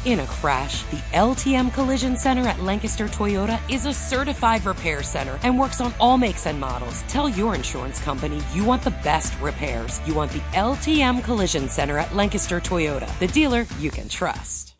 In a crash, the LTM Collision Center at Lancaster Toyota is a certified repair center and works on all makes and models. Tell your insurance company you want the best repairs. You want the LTM Collision Center at Lancaster Toyota, the dealer you can trust.